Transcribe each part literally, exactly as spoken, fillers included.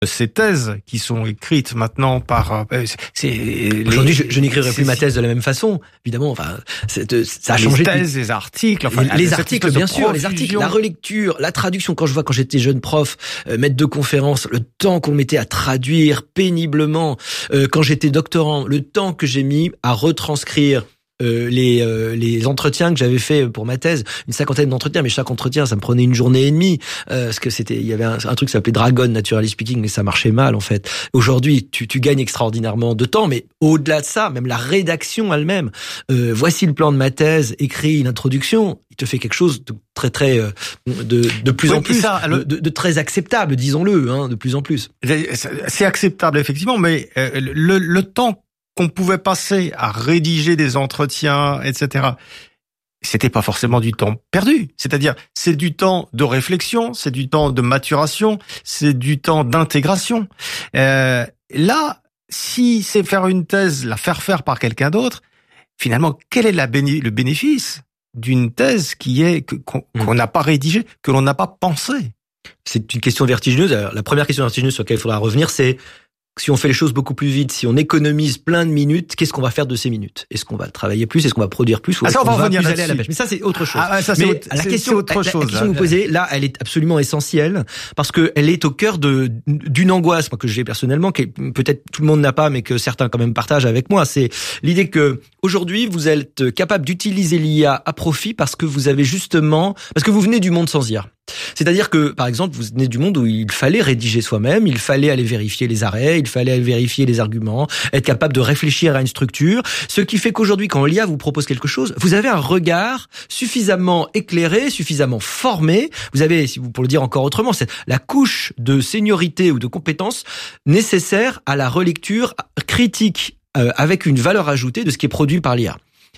ces thèses qui sont écrites maintenant par... Euh, c'est, Aujourd'hui, je, je n'écrirai plus ma thèse de la même façon, évidemment. Enfin, c'est, ça a les changé. Les thèses, les articles... Enfin, les, les articles, bien sûr, les articles, la relecture, la traduction. Quand je vois, quand j'étais jeune prof, euh, maître de conférence, le temps qu'on mettait à traduire péniblement, euh, quand j'étais doctorant, le temps que j'ai mis à retranscrire Euh, les euh, les entretiens que j'avais fait pour ma thèse, une cinquantaine d'entretiens, mais chaque entretien ça me prenait une journée et demie euh, parce que c'était il y avait un, un truc qui s'appelait Dragon Naturally Speaking, mais ça marchait mal en fait. Aujourd'hui tu tu gagnes extraordinairement de temps, mais au-delà de ça, même la rédaction elle-même, euh, voici le plan de ma thèse, écrit une introduction, il te fait quelque chose de très très euh, de de plus oui, en plus ça, le... de, de très acceptable, disons-le, hein, de plus en plus. C'est acceptable effectivement, mais euh, le le temps qu'on pouvait passer à rédiger des entretiens, et cetera, c'était pas forcément du temps perdu. C'est-à-dire, c'est du temps de réflexion, c'est du temps de maturation, c'est du temps d'intégration. Euh, là, si c'est faire une thèse, la faire faire par quelqu'un d'autre, finalement, quel est la béné- le bénéfice d'une thèse qui est que, qu'on mmh. n'a pas rédigée, que l'on n'a pas pensée? C'est une question vertigineuse. Alors, la première question vertigineuse sur laquelle il faudra revenir, c'est si on fait les choses beaucoup plus vite, si on économise plein de minutes, qu'est-ce qu'on va faire de ces minutes? Est-ce qu'on va travailler plus? Est-ce qu'on va produire plus? Ou est-ce ah, ça, qu'on va, va plus là-dessus. aller à la pêche? Mais ça, c'est autre chose. Ah, ça, c'est Mais autre, la c'est, question, c'est autre la, chose. La question que vous posez, là, elle est absolument essentielle parce que elle est au cœur de d'une angoisse, moi, que j'ai personnellement, que peut-être tout le monde n'a pas, mais que certains quand même partagent avec moi. C'est l'idée que aujourd'hui, vous êtes capable d'utiliser l'I A à profit parce que vous avez justement, parce que vous venez du monde sans I A. C'est-à-dire que, par exemple, vous venez du monde où il fallait rédiger soi-même, il fallait aller vérifier les arrêts, il fallait aller vérifier les arguments, être capable de réfléchir à une structure, ce qui fait qu'aujourd'hui, quand l'I A vous propose quelque chose, vous avez un regard suffisamment éclairé, suffisamment formé, vous avez, si vous pour le dire encore autrement, c'est la couche de seniorité ou de compétences nécessaire à la relecture critique euh, avec une valeur ajoutée de ce qui est produit par l'I A.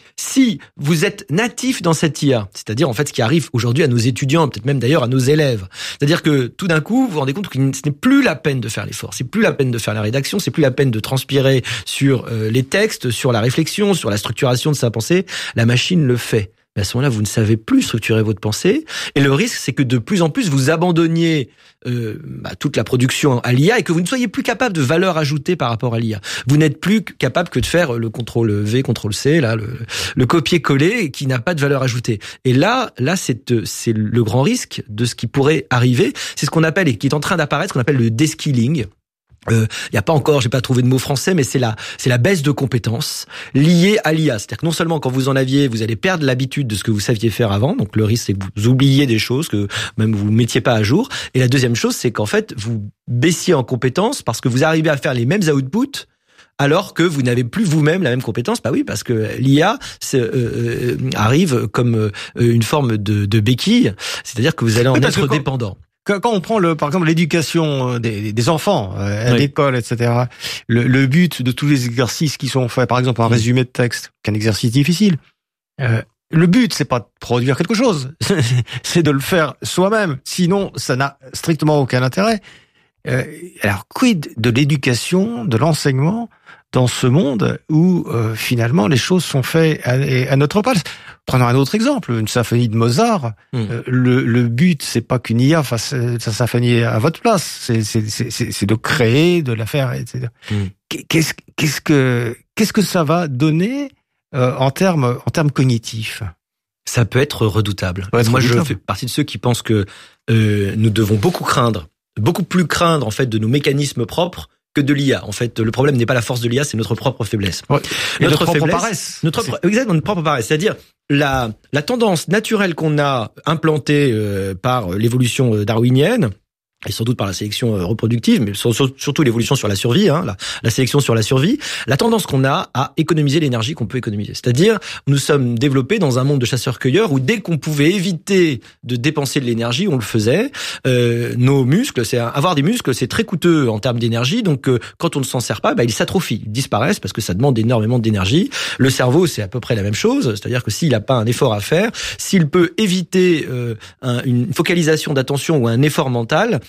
Si vous êtes natif dans cette I A, c'est-à-dire en fait ce qui arrive aujourd'hui à nos étudiants, peut-être même d'ailleurs à nos élèves, c'est-à-dire que tout d'un coup vous vous rendez compte que ce n'est plus la peine de faire l'effort, c'est plus la peine de faire la rédaction, c'est plus la peine de transpirer sur euh, les textes, sur la réflexion, sur la structuration de sa pensée, la machine le fait. Mais à ce moment-là, vous ne savez plus structurer votre pensée. Et le risque, c'est que de plus en plus, vous abandonniez euh, bah, toute la production à l'I A et que vous ne soyez plus capable de valeur ajoutée par rapport à l'I A. Vous n'êtes plus capable que de faire le contrôle V, contrôle C, là, le, le copier-coller qui n'a pas de valeur ajoutée. Et là, là, c'est, c'est le grand risque de ce qui pourrait arriver. C'est ce qu'on appelle, et qui est en train d'apparaître, ce qu'on appelle le deskilling. Il euh, y a pas encore, j'ai pas trouvé de mot français, mais c'est la, c'est la baisse de compétences liée à l'I A. C'est-à-dire que non seulement quand vous en aviez, vous allez perdre l'habitude de ce que vous saviez faire avant. Donc le risque, c'est que vous oubliez des choses que même vous mettiez pas à jour. Et la deuxième chose, c'est qu'en fait, vous baissiez en compétences parce que vous arrivez à faire les mêmes outputs alors que vous n'avez plus vous-même la même compétence. Bah oui, parce que l'I A c'est, euh, arrive comme euh, une forme de, de béquille. C'est-à-dire que vous allez en oui, être dépendant. Quand on prend le, par exemple, l'éducation des, des enfants à oui. l'école, et cetera, le, le but de tous les exercices qui sont faits, par exemple, un résumé de texte, qu'un exercice difficile, euh, le but, c'est pas de produire quelque chose, c'est de le faire soi-même. Sinon, ça n'a strictement aucun intérêt. Euh, alors, quid de l'éducation, de l'enseignement dans ce monde où euh, finalement les choses sont faites à, à notre place? Prenons un autre exemple, une symphonie de Mozart. Mmh. Euh, le, le but, c'est pas qu'une I A fasse sa symphonie à votre place, c'est, c'est, c'est, c'est de créer, de la faire, et cetera. Mmh. Qu'est-ce, qu'est-ce que, qu'est-ce que ça va donner euh, en termes, en termes cognitifs? Ça peut être redoutable. Ouais, Moi, redoutable. je fais partie de ceux qui pensent que euh, nous devons beaucoup craindre, beaucoup plus craindre en fait de nos mécanismes propres que de l'I A. En fait, le problème n'est pas la force de l'I A, c'est notre propre faiblesse. Ouais. Notre, notre propre faiblesse, paresse. Notre pro- exactement, notre propre paresse. C'est-à-dire la, la tendance naturelle qu'on a implantée euh, par l'évolution darwinienne, et sans doute par la sélection reproductive, mais surtout l'évolution sur la survie, hein, la, la sélection sur la survie, la tendance qu'on a à économiser l'énergie qu'on peut économiser. C'est-à-dire, nous sommes développés dans un monde de chasseurs-cueilleurs où dès qu'on pouvait éviter de dépenser de l'énergie, on le faisait. Euh, nos muscles, c'est avoir des muscles, c'est très coûteux en termes d'énergie, donc euh, quand on ne s'en sert pas, bah, ils s'atrophient, ils disparaissent parce que ça demande énormément d'énergie. Le cerveau, c'est à peu près la même chose, c'est-à-dire que s'il n'a pas un effort à faire, s'il peut éviter euh, un, une focalisation d'attention ou un effort mental,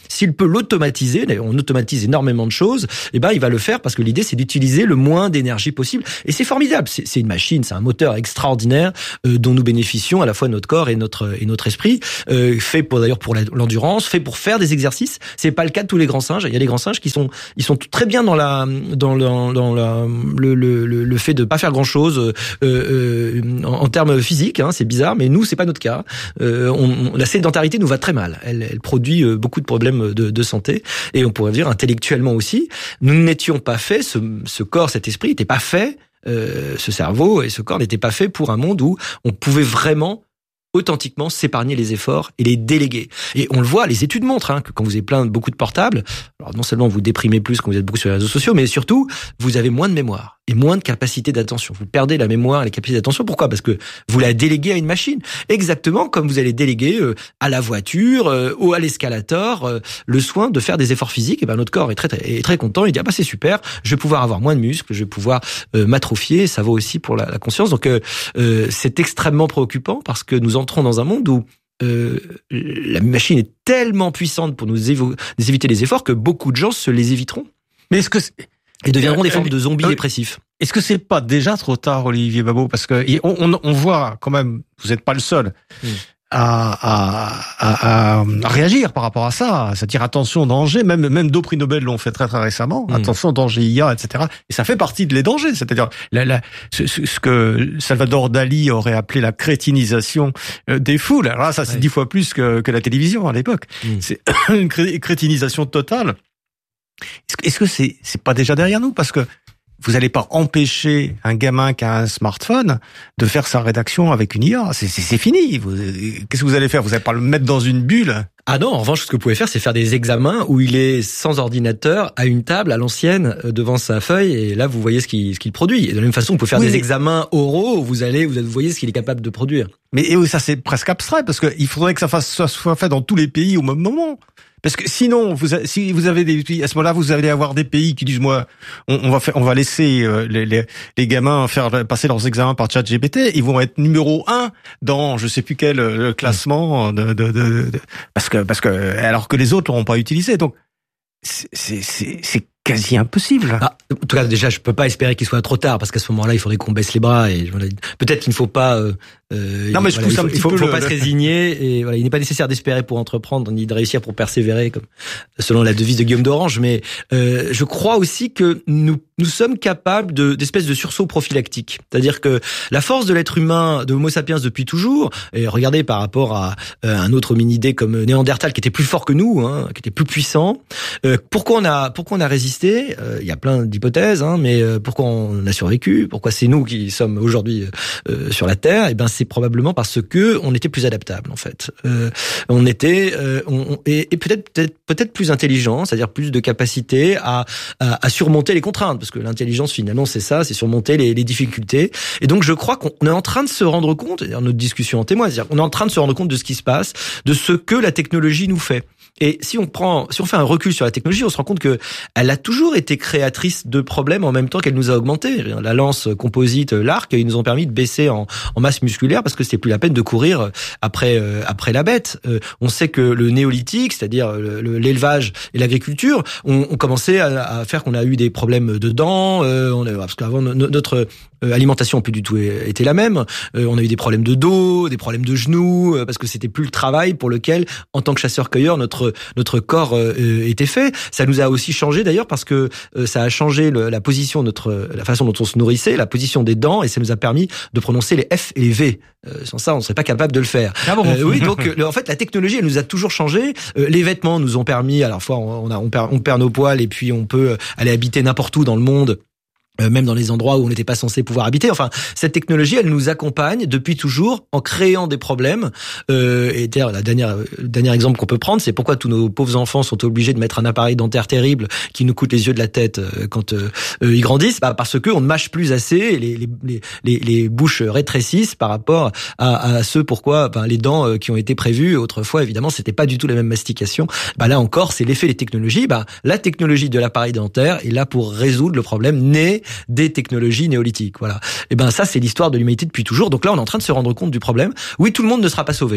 s'il peut l'automatiser, d'ailleurs on automatise énormément de choses, eh ben il va le faire parce que l'idée c'est d'utiliser le moins d'énergie possible. Et c'est formidable, c'est, c'est une machine, c'est un moteur extraordinaire euh, dont nous bénéficions à la fois notre corps et notre et notre esprit, euh, fait pour d'ailleurs pour la, l'endurance, fait pour faire des exercices. C'est pas le cas de tous les grands singes. Il y a des grands singes qui sont ils sont très bien dans la dans dans, dans la, le, le le le fait de pas faire grand chose euh, euh, en, en termes physiques. Hein, c'est bizarre, mais nous c'est pas notre cas. Euh, on, on, la sédentarité nous va très mal. Elle, elle produit beaucoup de problèmes de, de santé et on pourrait dire intellectuellement aussi. Nous n'étions pas faits, ce, ce corps, cet esprit n'était pas fait, euh, ce cerveau et ce corps n'étaient pas faits pour un monde où on pouvait vraiment authentiquement s'épargner les efforts et les déléguer. Et on le voit, les études montrent hein, que quand vous avez plein beaucoup de portables, alors non seulement vous déprimez plus quand vous êtes beaucoup sur les réseaux sociaux, mais surtout vous avez moins de mémoire et moins de capacité d'attention. Vous perdez la mémoire et la capacité d'attention. Pourquoi ? Parce que vous la déléguez à une machine. Exactement comme vous allez déléguer euh, à la voiture euh, ou à l'escalator euh, le soin de faire des efforts physiques. Et ben notre corps est très très, est très content. Il dit ah bah c'est super, je vais pouvoir avoir moins de muscles, je vais pouvoir euh, m'atrophier. Ça vaut aussi pour la, la conscience. Donc euh, euh, c'est extrêmement préoccupant parce que nous entrons dans un monde où Euh, la machine est tellement puissante pour nous, évo- nous éviter les efforts que beaucoup de gens se les éviteront. Mais est-ce que c'est... et deviendront des euh, formes de zombies euh, dépressifs. Est-ce que c'est pas déjà trop tard, Olivier Babot ? Parce que on, on, on voit quand même, vous n'êtes pas le seul mmh. à, à, à, à réagir par rapport à ça, c'est-à-dire attention danger. Même même deux prix Nobel l'ont fait très très récemment. Mmh. Attention danger I A, et cetera. Et ça fait partie de les dangers, c'est-à-dire la, la, ce, ce que Salvador Dali aurait appelé la crétinisation des foules. Alors là, ça c'est ouais. dix fois plus que, que la télévision à l'époque. Mmh. C'est une crétinisation totale. Est-ce que, est-ce que c'est c'est pas déjà derrière nous ? Parce que vous n'allez pas empêcher un gamin qui a un smartphone de faire sa rédaction avec une I A. C'est, c'est, c'est fini. Vous, qu'est-ce que vous allez faire ? Vous n'allez pas le mettre dans une bulle ? Ah non, en revanche, ce que vous pouvez faire, c'est faire des examens où il est sans ordinateur, à une table, à l'ancienne, devant sa feuille, et là, vous voyez ce qu'il, ce qu'il produit. Et de la même façon, vous pouvez faire oui, des mais... examens oraux où vous allez, vous voyez ce qu'il est capable de produire. Mais et oui, ça, c'est presque abstrait, parce qu'il faudrait que ça, fasse, ça soit fait dans tous les pays au même moment. Parce que sinon, vous, si vous avez des, à ce moment-là, vous allez avoir des pays qui disent, moi, on, on va faire, on va laisser les, les, les gamins faire passer leurs examens par ChatGPT. Ils vont être numéro un dans, je sais plus quel classement de, de, de, de parce que, parce que, alors que les autres l'auront pas utilisé. Donc, c'est, c'est, c'est, c'est quasi impossible. Ah, en tout cas, déjà, je peux pas espérer qu'il soit trop tard, parce qu'à ce moment-là, il faudrait qu'on baisse les bras et voilà, peut-être qu'il ne faut pas. Euh, euh, non, mais je voilà, pousse il faut, un petit il faut, peu faut le, pas le... se résigner et voilà, il n'est pas nécessaire d'espérer pour entreprendre ni de réussir pour persévérer, comme selon la devise de Guillaume d'Orange. Mais euh, je crois aussi que nous nous sommes capables de d'espèces de sursauts prophylactiques, c'est-à-dire que la force de l'être humain, de Homo sapiens depuis toujours, et regardez par rapport à euh, un autre hominidé comme Néandertal qui était plus fort que nous, hein, qui était plus puissant. Euh, pourquoi on a pourquoi on a résisté ? euh, Il y a plein d'hypothèses, hein, mais euh, pourquoi on a survécu ? Pourquoi c'est nous qui sommes aujourd'hui euh, sur la Terre ? Eh ben, c'est probablement parce que on était plus adaptable, en fait. Euh, on était euh, on, et, et peut-être peut-être peut-être plus intelligent, c'est-à-dire plus de capacité à, à à surmonter les contraintes, parce que l'intelligence finalement c'est ça, c'est surmonter les, les difficultés. Et donc je crois qu'on est en train de se rendre compte, et notre discussion en témoigne, c'est-à-dire qu'on est en train de se rendre compte de ce qui se passe, de ce que la technologie nous fait. Et si on prend, si on fait un recul sur la technologie, on se rend compte que elle a toujours été créatrice de problèmes en même temps qu'elle nous a augmenté. La lance composite, l'arc, ils nous ont permis de baisser en, en masse musculaire parce que c'était plus la peine de courir après euh, après la bête. Euh, on sait que le néolithique, c'est-à-dire le, le, l'élevage et l'agriculture, ont on commencé à, à faire qu'on a eu des problèmes de dents. Euh, on a, parce qu'avant notre alimentation n'a plus du tout été la même. Euh, on a eu des problèmes de dos, des problèmes de genoux, euh, parce que c'était plus le travail pour lequel, en tant que chasseur-cueilleur, notre notre corps euh, était fait. Ça nous a aussi changé d'ailleurs parce que euh, ça a changé le, la position, notre la façon dont on se nourrissait, la position des dents, et ça nous a permis de prononcer les F et les V. Euh, sans ça, on ne serait pas capable de le faire. Ah bon. euh, oui, donc le, en fait, la technologie, elle nous a toujours changé. Euh, les vêtements nous ont permis, à la fois, on, a, on, perd, on perd nos poils et puis on peut aller habiter n'importe où dans le monde. Euh, même dans les endroits où on n'était pas censé pouvoir habiter. Enfin, cette technologie, elle nous accompagne depuis toujours en créant des problèmes. Euh, et d'ailleurs, la dernière, le dernier exemple qu'on peut prendre, c'est pourquoi tous nos pauvres enfants sont obligés de mettre un appareil dentaire terrible qui nous coûte les yeux de la tête euh, quand euh, ils grandissent. Bah, parce que on ne mâche plus assez, et les, les, les, les bouches rétrécissent par rapport à, à ceux pourquoi bah, les dents qui ont été prévues autrefois, évidemment, c'était pas du tout la même mastication. Bah là encore, c'est l'effet des technologies. Bah, la technologie de l'appareil dentaire est là pour résoudre le problème né des technologies néolithiques. Voilà. Et ben ça, c'est l'histoire de l'humanité depuis toujours. Donc là, on est en train de se rendre compte du problème. Oui, tout le monde ne sera pas sauvé.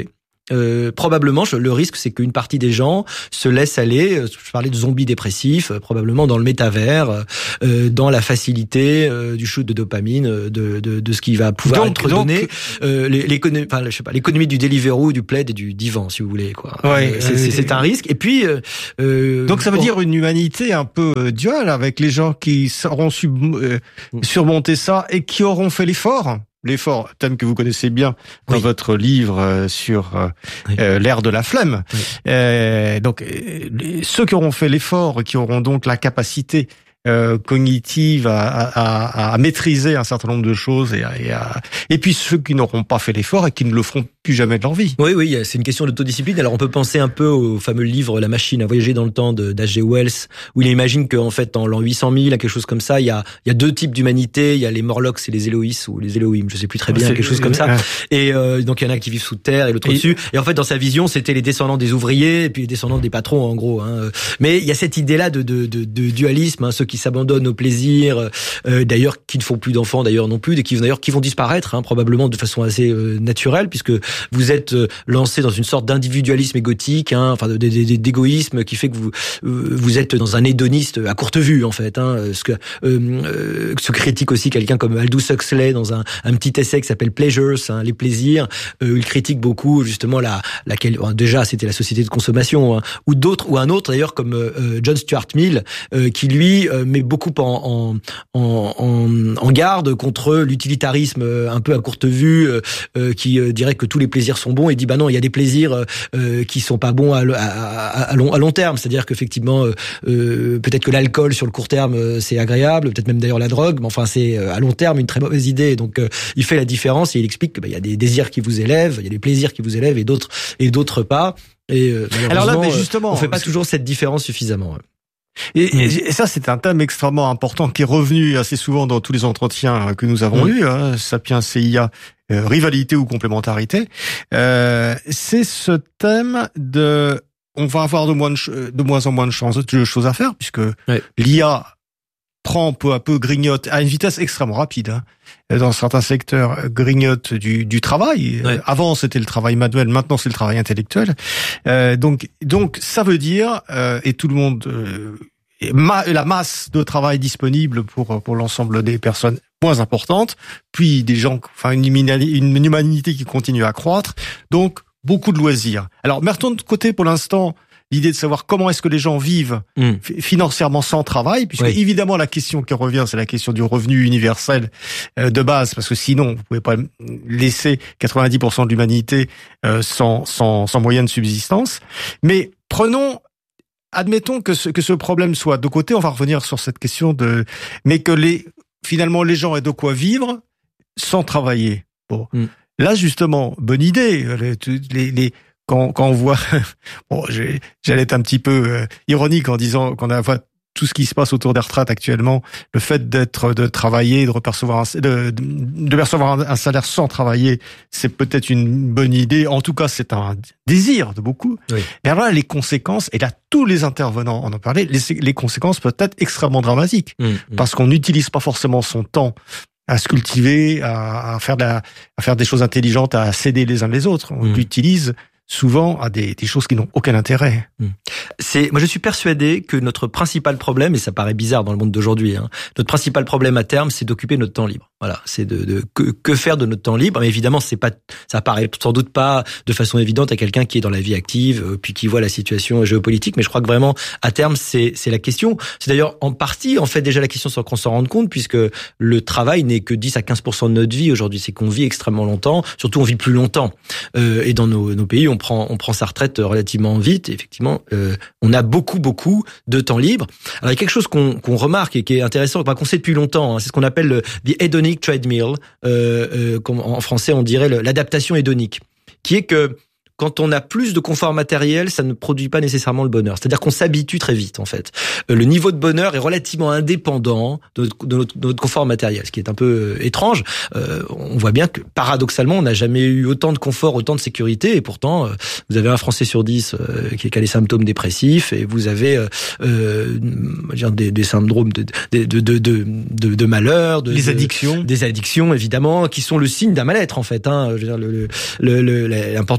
Euh, probablement, je, le risque, c'est qu'une partie des gens se laissent aller. Je parlais de zombies dépressifs, euh, probablement dans le métavers, euh, dans la facilité euh, du shoot de dopamine, de, de, de ce qui va pouvoir donc, être donc, donné. Euh, l'économie, enfin, je sais pas, l'économie du Deliveroo, du plaid et du divan, si vous voulez, quoi. Ouais, euh, c'est, euh, c'est, c'est un risque. Et puis, euh, donc ça veut bon, dire une humanité un peu duale avec les gens qui sauront sub, euh, surmonter ça et qui auront fait l'effort. L'effort, thème que vous connaissez bien dans oui. votre livre euh, sur euh, oui. euh, l'ère de la flemme. Oui. Euh, donc, euh, ceux qui auront fait l'effort, qui auront donc la capacité euh, cognitive à, à, à maîtriser un certain nombre de choses, et, et, à, et puis ceux qui n'auront pas fait l'effort et qui ne le feront plus jamais de leur vie. Oui, oui, c'est une question d'autodiscipline. Alors on peut penser un peu au fameux livre La machine à voyager dans le temps de d'H G Wells, où il imagine qu'en fait, en l'an huit cent mille, quelque chose comme ça, il y a, il y a deux types d'humanité. Il y a les Morlocks et les Elohis, ou les Elohim, je sais plus très bien, c'est, quelque chose comme ça. Ouais. Et euh, donc il y en a qui vivent sous terre et l'autre et... au-dessus. Et en fait, dans sa vision, c'était les descendants des ouvriers et puis les descendants des patrons, en gros. Hein. Mais il y a cette idée-là de, de, de, de dualisme, hein, ceux qui s'abandonnent au plaisir, euh, d'ailleurs, qui ne font plus d'enfants, d'ailleurs non plus, et qui d'ailleurs qui vont disparaître, hein, probablement de façon assez euh, naturelle, puisque vous êtes euh, lancé dans une sorte d'individualisme égotique, hein, enfin de, de, de, d'égoïsme qui fait que vous euh, vous êtes dans un hédoniste à courte vue en fait. Hein, ce que euh, euh, ce critique aussi quelqu'un comme Aldous Huxley dans un, un petit essai qui s'appelle Pleasures, hein, les plaisirs. Euh, il critique beaucoup justement la laquelle bon, déjà c'était la société de consommation, hein, ou d'autres ou un autre d'ailleurs comme euh, John Stuart Mill euh, qui lui euh, met beaucoup en, en en en garde contre l'utilitarisme un peu à courte vue euh, qui euh, dirait que tous les plaisirs sont bons et dit bah non il y a des plaisirs euh, qui sont pas bons à, à, à, long, à long terme, c'est-à-dire qu'effectivement euh, euh, peut-être que l'alcool sur le court terme c'est agréable, peut-être même d'ailleurs la drogue, mais enfin c'est à long terme une très mauvaise idée. Donc euh, il fait la différence et il explique que bah, il y a des désirs qui vous élèvent, il y a des plaisirs qui vous élèvent et d'autres et d'autres pas. Et euh, alors là mais justement on fait pas toujours cette différence suffisamment. Ouais. Et, mmh. et ça, c'est un thème extrêmement important qui est revenu assez souvent dans tous les entretiens que nous avons mmh. eus, hein, Sapiens C I A, euh, rivalité ou complémentarité. Euh, c'est ce thème de, on va avoir de moins, de, de moins en moins de chances, de choses à faire, puisque ouais. l'I A prend peu à peu, grignote à une vitesse extrêmement rapide. Hein. Dans certains secteurs, grignote du, du travail. Ouais. Avant, c'était le travail manuel, maintenant c'est le travail intellectuel. Euh, donc, donc ça veut dire, euh, et tout le monde, euh, ma, la masse de travail disponible pour pour l'ensemble des personnes moins importante, puis des gens, enfin une, une humanité qui continue à croître. Donc beaucoup de loisirs. Alors, mettons de côté pour l'instant l'idée de savoir comment est-ce que les gens vivent mmh. financièrement sans travail, puisque oui. évidemment la question qui revient, c'est la question du revenu universel euh, de base, parce que sinon vous pouvez pas laisser quatre-vingt-dix pour cent de l'humanité euh, sans sans sans moyen de subsistance. Mais prenons, admettons que ce que ce problème soit de côté, on va revenir sur cette question de, mais que les finalement les gens aient de quoi vivre sans travailler. Bon, mmh. là justement, bonne idée. Les les, les Quand, quand on voit, bon, j'ai, j'allais être un petit peu euh, ironique en disant qu'on a voit tout ce qui se passe autour des retraites actuellement, le fait d'être, de travailler, de percevoir un, de, de percevoir un, un salaire sans travailler, c'est peut-être une bonne idée. En tout cas, c'est un désir de beaucoup. Oui. Mais alors là, les conséquences, et là, tous les intervenants en ont parlé, les, les conséquences peuvent être extrêmement dramatiques, mmh, mmh. parce qu'on n'utilise pas forcément son temps à se cultiver, à, à faire de la, à faire des choses intelligentes, à s'aider les uns les autres. On mmh. l'utilise souvent à des, des choses qui n'ont aucun intérêt. C'est, moi je suis persuadé que notre principal problème, et ça paraît bizarre dans le monde d'aujourd'hui, hein, notre principal problème à terme, c'est d'occuper notre temps libre. Voilà, c'est de, de que, que faire de notre temps libre. Mais évidemment, c'est pas, ça paraît sans doute pas de façon évidente à quelqu'un qui est dans la vie active, euh, puis qui voit la situation géopolitique. Mais je crois que vraiment, à terme, c'est, c'est la question. C'est d'ailleurs en partie, en fait, déjà la question sans qu'on s'en rende compte, puisque le travail n'est que dix à quinze pour cent de notre vie aujourd'hui. C'est qu'on vit extrêmement longtemps, surtout on vit plus longtemps. Euh, et dans nos, nos pays, on prend, on prend sa retraite relativement vite. Et effectivement, euh, on a beaucoup, beaucoup de temps libre. Alors il y a quelque chose qu'on, qu'on remarque et qui est intéressant, qu'on sait depuis longtemps. Hein, c'est ce qu'on appelle le the hedonic treadmill, euh, euh, comme en français on dirait le, l'adaptation hédonique, qui est que quand on a plus de confort matériel, ça ne produit pas nécessairement le bonheur. C'est-à-dire qu'on s'habitue très vite, en fait. Le niveau de bonheur est relativement indépendant de notre, de notre, de notre confort matériel, ce qui est un peu étrange. Euh, on voit bien que, paradoxalement, on n'a jamais eu autant de confort, autant de sécurité, et pourtant, euh, vous avez un Français sur dix euh, qui a les symptômes dépressifs, et vous avez euh, euh, dire des, des syndromes de, de, de, de, de, de, de malheur, de, les addictions, de, des addictions, évidemment, qui sont le signe d'un mal-être, en fait. Hein. Je veux dire, le, le, le, l'importance de l'addiction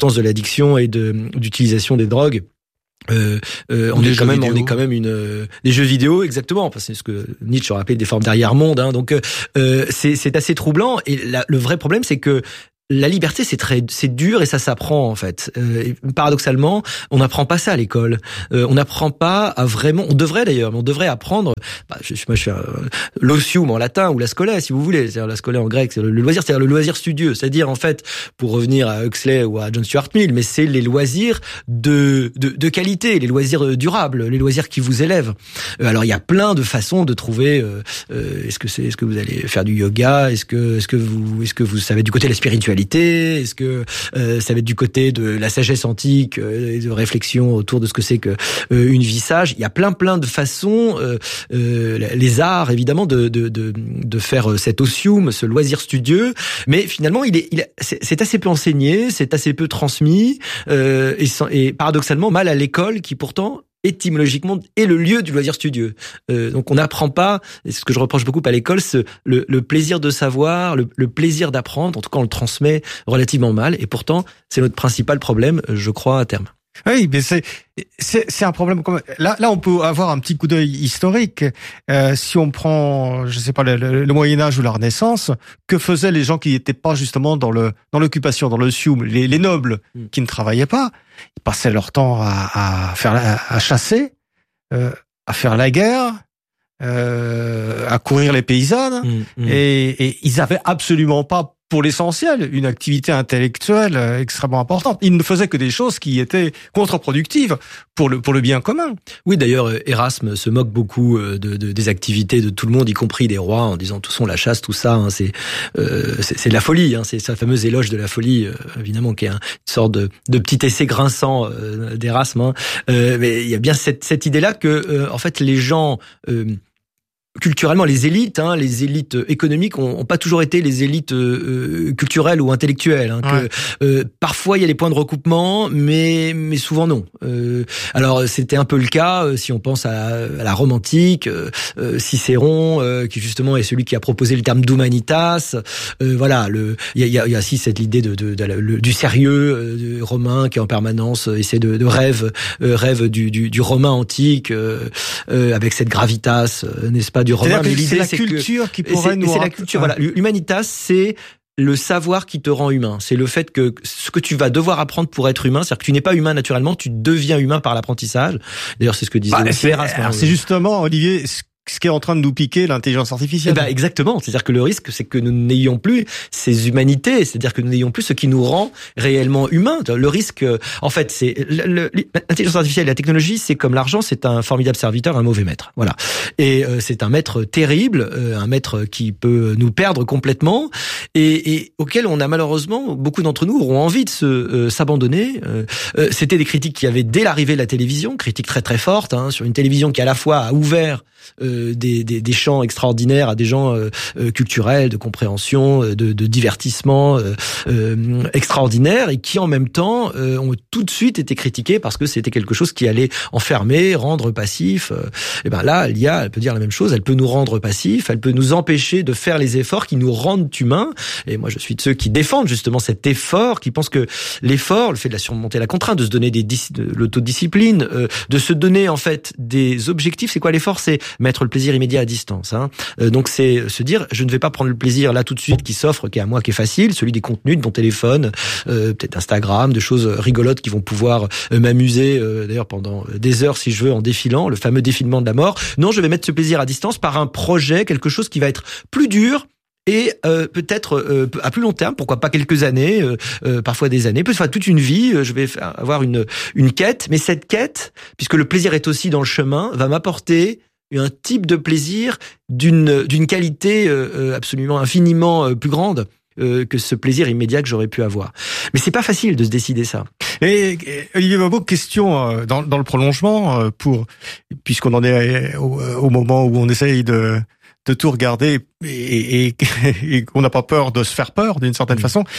d'addiction et de d'utilisation des drogues. Euh, euh, on est quand même, vidéo. on est quand même une euh, des jeux vidéo exactement, parce que c'est ce que Nietzsche aurait appelé des formes d'arrière-monde. Hein, donc euh, c'est c'est assez troublant. Et la, le vrai problème, c'est que la liberté, c'est très, c'est dur et ça s'apprend en fait. Euh, paradoxalement, on n'apprend pas ça à l'école. Euh, on n'apprend pas à vraiment. On devrait d'ailleurs, mais on devrait apprendre. Bah, je, moi, je fais euh, l'osium en latin ou la scola, si vous voulez. C'est-à-dire la scola en grec, c'est le, le loisir, c'est-à-dire le loisir studieux. C'est-à-dire en fait, pour revenir à Huxley ou à John Stuart Mill, mais c'est les loisirs de de, de qualité, les loisirs durables, les loisirs qui vous élèvent. Euh, alors il y a plein de façons de trouver. Euh, euh, est-ce que c'est, est-ce que vous allez faire du yoga? Est-ce que, est-ce que vous, est-ce que vous savez du côté de la spiritualité? Est-ce que euh, ça va être du côté de la sagesse antique euh, et de réflexion autour de ce que c'est que euh, une vie sage? Il y a plein plein de façons, euh, euh, les arts évidemment, de de de, de faire cet osium, ce loisir studieux. Mais finalement, il est, il est c'est, c'est assez peu enseigné, c'est assez peu transmis euh, et, et paradoxalement mal à l'école, qui pourtant étymologiquement est le lieu du loisir studieux. Euh, donc on n'apprend pas, et c'est ce que je reproche beaucoup à l'école, ce, le, le plaisir de savoir, le, le plaisir d'apprendre. En tout cas, on le transmet relativement mal, et pourtant c'est notre principal problème, je crois, à terme. Oui, mais c'est c'est c'est un problème. Comme là, là, on peut avoir un petit coup d'œil historique. Euh, si on prend, je sais pas, le, le, le Moyen Âge ou la Renaissance, que faisaient les gens qui n'étaient pas justement dans le dans l'occupation, dans le sium, les, les nobles qui ne travaillaient pas, ils passaient leur temps à, à faire à, à chasser, euh, à faire la guerre, euh, à courir les paysannes, mmh, mmh. Et, et ils avaient absolument pas, pour l'essentiel, une activité intellectuelle extrêmement importante. Ils ne faisaient que des choses qui étaient contre-productives pour le pour le bien commun. Oui, d'ailleurs, Erasme se moque beaucoup de, de des activités de tout le monde, y compris des rois, en disant tout son la chasse, tout ça, hein, c'est, euh, c'est c'est de la folie. Hein, c'est sa fameuse éloge de la folie, euh, évidemment, qui est un, une sorte de, de petit essai grinçant euh, d'Erasme. Hein. Euh, mais il y a bien cette cette idée-là que, euh, en fait, les gens euh, culturellement, les élites, hein, les élites économiques ont, ont pas toujours été les élites euh, culturelles ou intellectuelles. Hein, ouais. que, euh, parfois, il y a des points de recoupement, mais mais souvent non. Euh, alors, c'était un peu le cas euh, si on pense à, à la Rome antique, euh, Cicéron, euh, qui justement est celui qui a proposé le terme d'humanitas. Euh, voilà, le il y a, il y a, il y a aussi cette idée de, de, de, de le, du sérieux euh, romain qui en permanence essaie de, de rêve, euh, rêve du, du, du romain antique euh, euh, avec cette gravitas, euh, n'est-ce pas? Du romain, mais l'idée, c'est la culture que, qui pourrait c'est, nous... C'est la culture, voilà. L'humanitas, c'est le savoir qui te rend humain. C'est le fait que ce que tu vas devoir apprendre pour être humain, c'est-à-dire que tu n'es pas humain naturellement, tu deviens humain par l'apprentissage. D'ailleurs, c'est ce que disait bah, c'est, Erasme. c'est justement, Olivier, ce qui est en train de nous piquer l'intelligence artificielle. Eh ben exactement, c'est-à-dire que le risque, c'est que nous n'ayons plus ces humanités, c'est-à-dire que nous n'ayons plus ce qui nous rend réellement humains. Le risque, en fait, c'est le, l'intelligence artificielle, la technologie, c'est comme l'argent, c'est un formidable serviteur, un mauvais maître. Voilà, et euh, c'est un maître terrible, euh, un maître qui peut nous perdre complètement, et, et auquel on a malheureusement, beaucoup d'entre nous auront envie de se euh, s'abandonner. Euh, euh, c'était des critiques qui avaient dès l'arrivée de la télévision, critiques très très fortes hein, sur une télévision qui à la fois a ouvert Euh, des, des, des champs extraordinaires à des gens euh, euh, culturels, de compréhension, de, de divertissement euh, euh, extraordinaires, et qui en même temps euh, ont tout de suite été critiqués parce que c'était quelque chose qui allait enfermer, rendre passif. Euh, et ben là, l'I A, elle peut dire la même chose, elle peut nous rendre passifs, elle peut nous empêcher de faire les efforts qui nous rendent humains. Et moi, je suis de ceux qui défendent justement cet effort, qui pensent que l'effort, le fait de la surmonter la contrainte, de se donner des de l'autodiscipline, euh, de se donner en fait des objectifs. C'est quoi l'effort? C'est mettre le plaisir immédiat à distance. Hein. Euh, donc c'est se dire, je ne vais pas prendre le plaisir là tout de suite qui s'offre, qui est à moi, qui est facile, celui des contenus de mon téléphone, euh, peut-être Instagram, de choses rigolotes qui vont pouvoir euh, m'amuser euh, d'ailleurs pendant des heures si je veux en défilant, le fameux défilement de la mort. Non, je vais mettre ce plaisir à distance par un projet, quelque chose qui va être plus dur, et euh, peut-être euh, à plus long terme, pourquoi pas quelques années, euh, euh, parfois des années, peut-être toute une vie, euh, je vais avoir une une quête, mais cette quête, puisque le plaisir est aussi dans le chemin, va m'apporter un type de plaisir d'une d'une qualité euh, absolument infiniment euh, plus grande euh, que ce plaisir immédiat que j'aurais pu avoir. Mais c'est pas facile de se décider ça. Et, et Olivier Babot, question euh, dans, dans le prolongement, euh, pour puisqu'on en est au, au moment où on essaye de de tout regarder et, et, et qu'on n'a pas peur de se faire peur d'une certaine mmh. façon.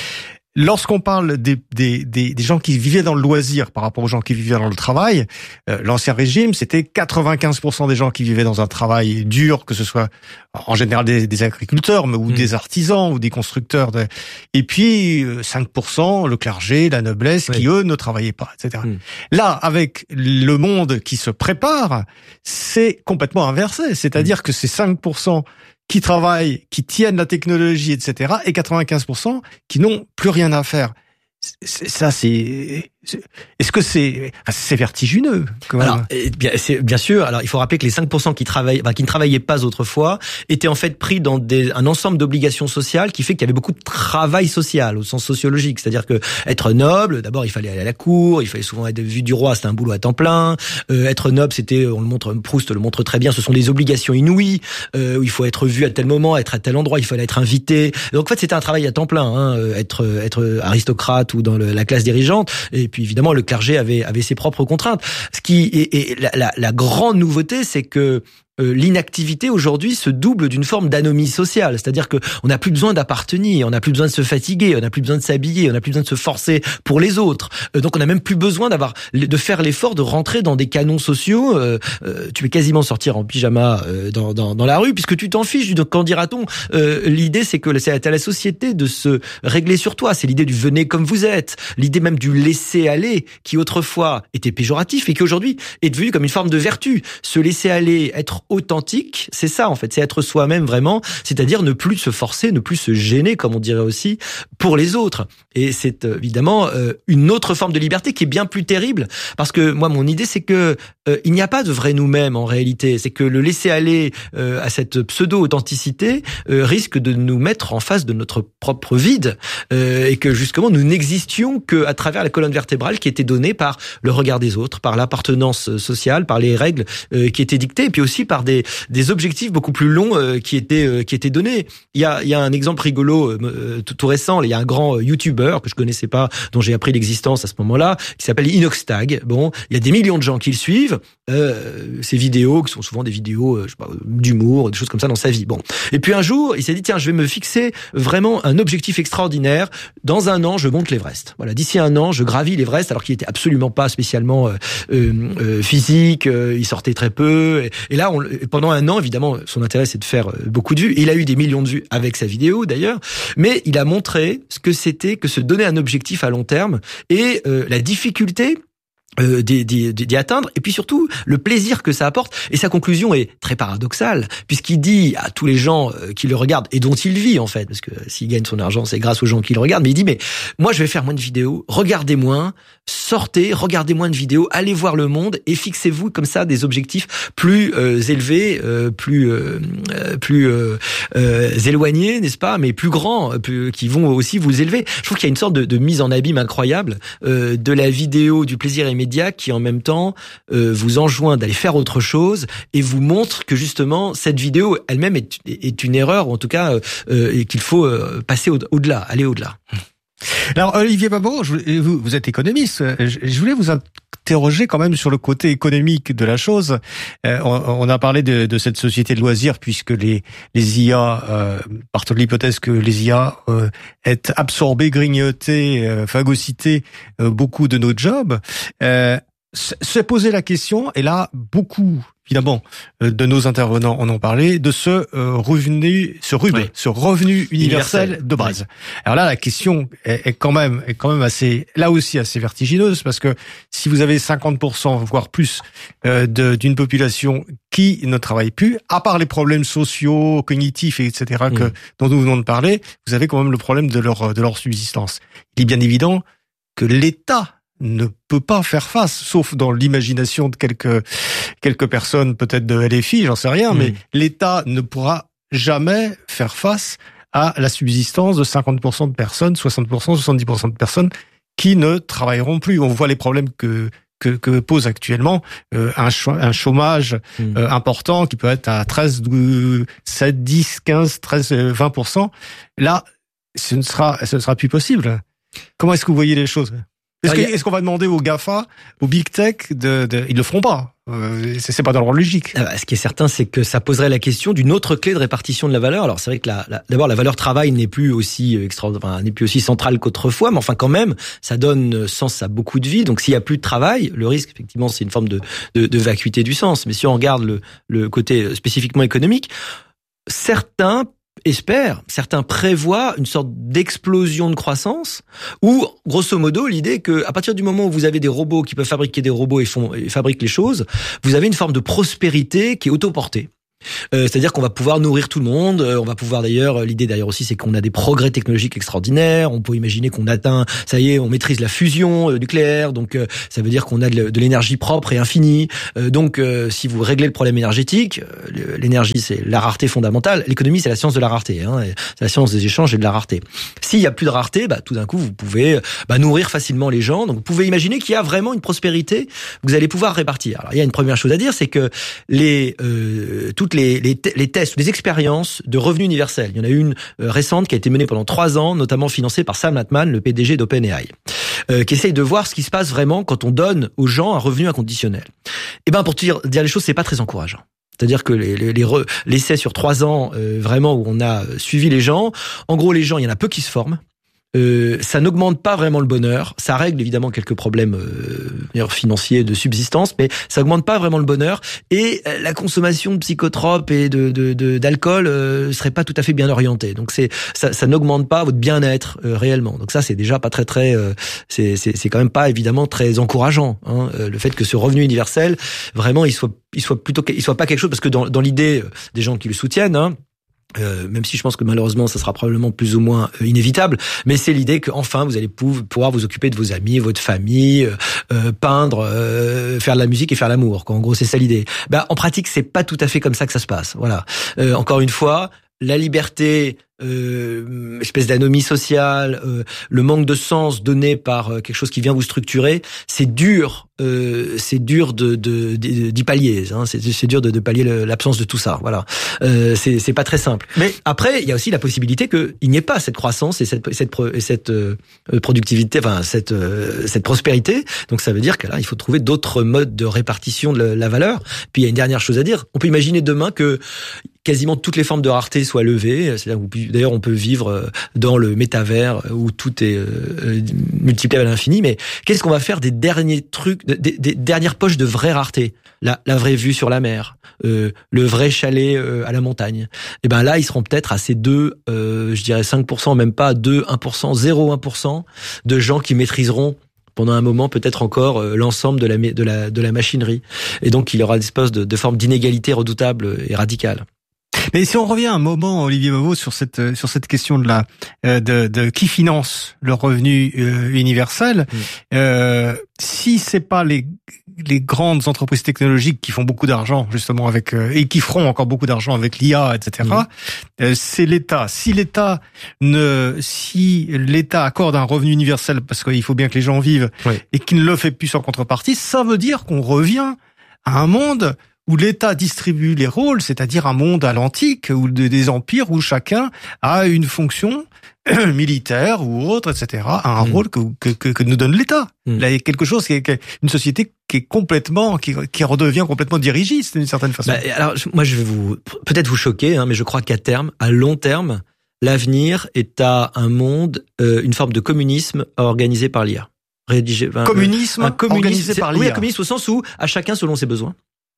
lorsqu'on parle des, des, des, des gens qui vivaient dans le loisir par rapport aux gens qui vivaient dans le travail, euh, l'ancien régime, c'était quatre-vingt-quinze pour cent des gens qui vivaient dans un travail dur, que ce soit en général des, des agriculteurs, mais, ou mmh. des artisans, ou des constructeurs. De... Et puis, cinq pour cent, le clergé, la noblesse, oui. qui, eux, ne travaillaient pas, et cetera. Mmh. Là, avec le monde qui se prépare, c'est complètement inversé. C'est-à-dire mmh. que c'est cinq pour cent qui travaillent, qui tiennent la technologie, et cetera, et quatre-vingt-quinze pour cent qui n'ont plus rien à faire. C'est, ça, c'est, c'est... Est-ce que c'est... C'est vertigineux, quand même. Alors, bien, c'est, bien sûr. Alors, il faut rappeler que les cinq pour cent qui travaillent, enfin, qui ne travaillaient pas autrefois, étaient en fait pris dans des, un ensemble d'obligations sociales qui fait qu'il y avait beaucoup de travail social, au sens sociologique. C'est-à-dire que être noble, d'abord, il fallait aller à la cour, il fallait souvent être vu du roi, c'était un boulot à temps plein. Euh, être noble, c'était, on le montre, Proust le montre très bien, ce sont des obligations inouïes, euh, où il faut être vu à tel moment, être à tel endroit, il fallait être invité. Donc, en fait, c'était un travail à temps plein, hein, être, être aristocrate ou dans le, la classe dirigeante. Et puis évidemment, le clergé avait avait ses propres contraintes. Ce qui est, est la, la, la grande nouveauté, c'est que Euh, l'inactivité aujourd'hui se double d'une forme d'anomie sociale, c'est-à-dire que on n'a plus besoin d'appartenir, on n'a plus besoin de se fatiguer, on n'a plus besoin de s'habiller, on n'a plus besoin de se forcer pour les autres. Euh, donc on n'a même plus besoin d'avoir de faire l'effort de rentrer dans des canons sociaux. Euh, euh, tu peux quasiment sortir en pyjama euh, dans, dans dans la rue puisque tu t'en fiches. Donc qu'en dira-t-on ? euh, L'idée c'est que c'est à la société de se régler sur toi. C'est l'idée du venez comme vous êtes, l'idée même du laisser aller qui autrefois était péjoratif et qui aujourd'hui est devenu comme une forme de vertu. Se laisser aller, être authentique, c'est ça en fait, c'est être soi-même vraiment, c'est-à-dire ne plus se forcer, ne plus se gêner comme on dirait aussi pour les autres. Et c'est euh, évidemment euh, une autre forme de liberté qui est bien plus terrible parce que moi mon idée c'est que euh, il n'y a pas de vrai nous-mêmes en réalité, c'est que le laisser aller euh, à cette pseudo-authenticité euh, risque de nous mettre en face de notre propre vide euh, et que justement nous n'existions que à travers la colonne vertébrale qui était donnée par le regard des autres, par l'appartenance sociale, par les règles euh, qui étaient dictées et puis aussi par des des objectifs beaucoup plus longs euh, qui étaient euh, qui étaient donnés. Il y a il y a un exemple rigolo euh, tout, tout récent, il y a un grand euh, YouTuber que je connaissais pas dont j'ai appris l'existence à ce moment-là qui s'appelle Inoxtag. Bon, il y a des millions de gens qui le suivent, euh, ces vidéos qui sont souvent des vidéos euh, je sais pas d'humour, des choses comme ça dans sa vie. Bon. Et puis un jour, il s'est dit tiens, je vais me fixer vraiment un objectif extraordinaire. Dans un an, je monte l'Everest. Voilà, d'ici un an, je gravis l'Everest alors qu'il était absolument pas spécialement euh, euh, physique, euh, il sortait très peu et, et là on pendant un an, évidemment, son intérêt, c'est de faire beaucoup de vues. Il a eu des millions de vues avec sa vidéo, d'ailleurs. Mais il a montré ce que c'était que se donner un objectif à long terme et euh, la difficulté Euh, d'y, d'y, d'y atteindre et puis surtout le plaisir que ça apporte. Et sa conclusion est très paradoxale puisqu'il dit à tous les gens euh, qui le regardent et dont il vit en fait, parce que s'il gagne son argent c'est grâce aux gens qui le regardent, mais il dit mais moi je vais faire moins de vidéos, regardez moins, sortez, regardez moins de vidéos, allez voir le monde et fixez-vous comme ça des objectifs plus euh, élevés, euh, plus euh, plus euh, euh, éloignés, n'est-ce pas, mais plus grands, plus, qui vont aussi vous élever. Je trouve qu'il y a une sorte de, de mise en abîme incroyable euh, de la vidéo, du plaisir immédiat qui en même temps euh, vous enjoint d'aller faire autre chose et vous montre que justement cette vidéo elle-même est, est une erreur ou en tout cas euh, et qu'il faut euh, passer au, au-delà, aller au-delà. Alors Olivier Babot, vous, vous êtes économiste, je voulais vous interroger quand même sur le côté économique de la chose. Euh, on, on a parlé de, de cette société de loisirs puisque les, les I A, euh, partent de l'hypothèse que les I A euh, aient absorbé, grignoté, euh, phagocyté euh, beaucoup de nos jobs. Euh, se poser la question, et là beaucoup évidemment de nos intervenants en ont parlé, de ce euh, revenu, ce R U B, oui. ce revenu universel, universel de base. Oui. Alors là, la question est, est quand même, est quand même assez, là aussi assez vertigineuse, parce que si vous avez cinquante pour cent voire plus euh, de, d'une population qui ne travaille plus, à part les problèmes sociaux, cognitifs, et cetera, que, mmh. dont nous venons de parler, vous avez quand même le problème de leur de leur subsistance. Il est bien évident que l'État ne peut pas faire face, sauf dans l'imagination de quelques quelques personnes, peut-être de L F I, j'en sais rien, mmh. mais l'État ne pourra jamais faire face à la subsistance de cinquante pour cent de personnes, soixante pour cent, soixante-dix pour cent de personnes qui ne travailleront plus. On voit les problèmes que que, que pose actuellement euh, un, un chômage mmh. euh, important qui peut être à treize, sept, dix, quinze, treize, vingt pour cent. Là, ce ne sera ce ne sera plus possible. Comment est-ce que vous voyez les choses ? Est-ce, que, est-ce qu'on va demander aux GAFA, aux Big Tech, de, de, ils le feront pas, Euh, c'est, c'est pas dans l'ordre logique. Ah bah, ce qui est certain, c'est que ça poserait la question d'une autre clé de répartition de la valeur. Alors c'est vrai que la, la, d'abord la valeur travail n'est plus aussi extra, enfin, n'est plus aussi centrale qu'autrefois, mais enfin quand même, ça donne sens à beaucoup de vies. Donc s'il y a plus de travail, le risque effectivement, c'est une forme de, de, de vacuité du sens. Mais si on regarde le, le côté spécifiquement économique, certains espèrent, certains prévoient une sorte d'explosion de croissance où, grosso modo, l'idée est que à partir du moment où vous avez des robots qui peuvent fabriquer des robots et, font, et fabriquent les choses, vous avez une forme de prospérité qui est autoportée. Euh, c'est-à-dire qu'on va pouvoir nourrir tout le monde. Euh, on va pouvoir d'ailleurs, l'idée d'ailleurs aussi, c'est qu'on a des progrès technologiques extraordinaires. On peut imaginer qu'on atteint, ça y est, on maîtrise la fusion euh, nucléaire. Donc, euh, ça veut dire qu'on a de, de l'énergie propre et infinie. Euh, donc, euh, si vous réglez le problème énergétique, euh, l'énergie c'est la rareté fondamentale. L'économie c'est la science de la rareté. Hein, c'est la science des échanges et de la rareté. S'il y a plus de rareté, bah, tout d'un coup, vous pouvez bah, nourrir facilement les gens. Donc, vous pouvez imaginer qu'il y a vraiment une prospérité que vous allez pouvoir répartir. Alors, il y a une première chose à dire, c'est que les euh, toutes Les, les, les tests, les expériences de revenu universel. Il y en a une euh, récente qui a été menée pendant trois ans, notamment financée par Sam Altman, le P D G d'OpenAI, euh, qui essaye de voir ce qui se passe vraiment quand on donne aux gens un revenu inconditionnel. Et ben pour te dire, dire les choses, c'est pas très encourageant. C'est-à-dire que les, les, les re, l'essai sur trois ans, euh, vraiment où on a suivi les gens, en gros les gens, il y en a peu qui se forment. Euh, ça n'augmente pas vraiment le bonheur. Ça règle évidemment quelques problèmes euh, financiers de subsistance, mais ça augmente pas vraiment le bonheur. Et euh, la consommation de psychotropes et de, de, de d'alcool euh, serait pas tout à fait bien orientée. Donc c'est ça, ça n'augmente pas votre bien-être euh, réellement. Donc ça c'est déjà pas très très. Euh, c'est c'est c'est quand même pas évidemment très encourageant. Hein, euh, le fait que ce revenu universel vraiment il soit il soit plutôt il soit pas quelque chose parce que dans dans l'idée euh, des gens qui le soutiennent. Hein, Euh, même si je pense que malheureusement ça sera probablement plus ou moins euh, inévitable, mais c'est l'idée qu'enfin vous allez pou- pouvoir vous occuper de vos amis, votre famille, euh, euh, peindre, euh, faire de la musique et faire l'amour. Quoi. En gros, c'est ça l'idée. Ben, en pratique, c'est pas tout à fait comme ça que ça se passe. Voilà. Euh, encore une fois, la liberté, euh, espèce d'anomie sociale, euh, le manque de sens donné par euh, quelque chose qui vient vous structurer, c'est dur, euh, c'est dur de, de, de d'y pallier. Hein, c'est, c'est dur de, de pallier le, l'absence de tout ça. Voilà, euh, c'est, c'est pas très simple. Mais après, il y a aussi la possibilité qu'il n'y ait pas cette croissance et cette, cette, cette euh, productivité, enfin cette, euh, cette prospérité. Donc ça veut dire que là, il faut trouver d'autres modes de répartition de la valeur. Puis il y a une dernière chose à dire. On peut imaginer demain que quasiment toutes les formes de rareté soient levées. C'est-à-dire, d'ailleurs, on peut vivre dans le métavers où tout est euh, multiplié à l'infini. Mais qu'est-ce qu'on va faire des derniers trucs, des, des dernières poches de vraie rareté ? La, la vraie vue sur la mer, euh, le vrai chalet euh, à la montagne. Et ben là, ils seront peut-être à ces deux, euh, je dirais cinq pour cent, même pas deux, un pour cent, zéro virgule un pour cent de gens qui maîtriseront pendant un moment peut-être encore euh, l'ensemble de la, de la de la machinerie. Et donc, il y aura une espèce de, de forme d'inégalité redoutable et radicale. Mais si on revient un moment, Olivier Beauveau, sur cette sur cette question de la de, de qui finance le revenu euh, universel, mmh. euh, si c'est pas les les grandes entreprises technologiques qui font beaucoup d'argent justement avec euh, et qui feront encore beaucoup d'argent avec l'I A, et cetera. Mmh. Euh, c'est l'État. Si l'État ne si l'État accorde un revenu universel parce qu'il faut bien que les gens vivent oui. et qu'il ne le fait plus sans contrepartie, ça veut dire qu'on revient à un monde où l'État distribue les rôles, c'est-à-dire un monde à l'antique, ou des empires où chacun a une fonction militaire ou autre, et cetera, a un mmh. rôle que, que, que nous donne l'État. Mmh. Là, il y a quelque chose qui est, qui est une société qui est complètement, qui, qui redevient complètement dirigiste d'une certaine façon. Bah, alors, moi, je vais vous peut-être vous choquer, hein, mais je crois qu'à terme, à long terme, l'avenir est à un monde, euh, une forme de communisme organisé par l'I A. Rédigé, enfin, communisme, un communisme organisé par l'I A. Oui, un communisme au sens où à chacun selon ses besoins.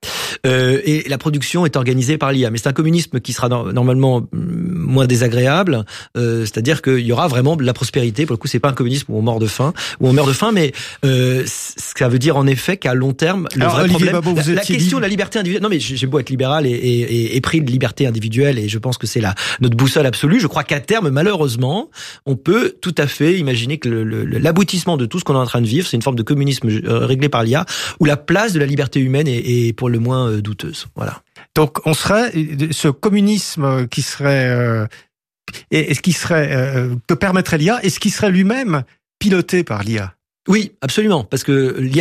Euh, et la production est organisée par l'I A. Mais c'est un communisme qui sera no- normalement moins désagréable. Euh, c'est-à-dire qu'il y aura vraiment de la prospérité. Pour le coup, c'est pas un communisme où on meurt de faim, où on meurt de faim, mais euh, ça veut dire en effet qu'à long terme, le Alors, vrai Olivier problème, Babot, la, la question libre. de la liberté individuelle. Non, mais j'ai beau être libéral et, et, et pris de liberté individuelle, et je pense que c'est la notre boussole absolue. Je crois qu'à terme, malheureusement, on peut tout à fait imaginer que le, le, l'aboutissement de tout ce qu'on est en train de vivre, c'est une forme de communisme réglé par l'I A, où la place de la liberté humaine est, est pour le moins douteuse. Voilà. Donc on serait ce communisme qui serait euh, et, et ce qui serait euh, que permettrait l'I A, et ce qui serait lui-même piloté par l'I A. Oui, absolument, parce que l'I A